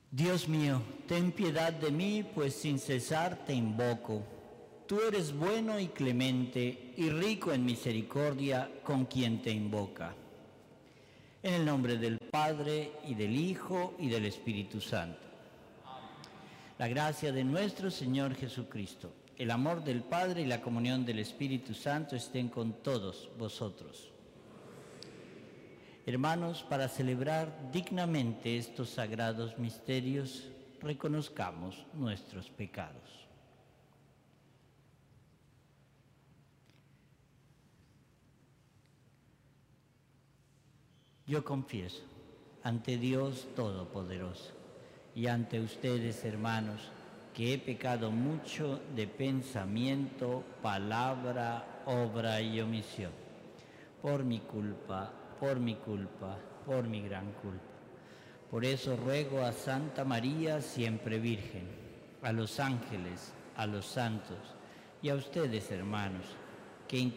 Dios mío, ten piedad de mí, pues sin cesar te invoco. Tú eres bueno y clemente, y rico en misericordia con quien te invoca. En el nombre del Padre, y del Hijo, y del Espíritu Santo. La gracia de nuestro Señor Jesucristo, el amor del Padre y la comunión del Espíritu Santo estén con todos vosotros. Hermanos, para celebrar dignamente estos sagrados misterios, reconozcamos nuestros pecados. Yo confieso ante Dios Todopoderoso y ante ustedes, hermanos, que he pecado mucho de pensamiento, palabra, obra y omisión, por mi culpa, por mi gran culpa. Por eso ruego a Santa María, siempre Virgen, a los ángeles, a los santos y a ustedes, hermanos, que